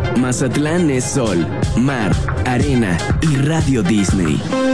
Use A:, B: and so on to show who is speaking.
A: Mazatlán es sol, mar, arena y Radio Disney.